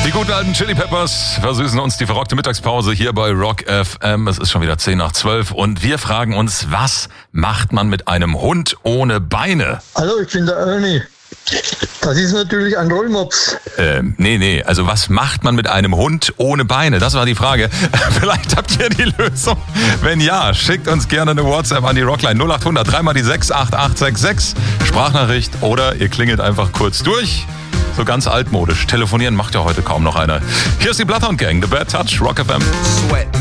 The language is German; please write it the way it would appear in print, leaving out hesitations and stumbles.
Die guten alten Chili Peppers versüßen uns die verrockte Mittagspause hier bei Rock FM. Es ist schon wieder 10:10 und wir fragen uns, was macht man mit einem Hund ohne Beine? Hallo, ich bin der Ernie. Das ist natürlich ein Rollmops. Nee, also was macht man mit einem Hund ohne Beine? Das war die Frage. Vielleicht habt ihr die Lösung. Wenn ja, schickt uns gerne eine WhatsApp an die Rockline 0800 3 die 68866, Sprachnachricht oder ihr klingelt einfach kurz durch. So ganz altmodisch. Telefonieren macht ja heute kaum noch einer. Hier ist die Bloodhound Gang, The Bad Touch, Rock FM. Sweat.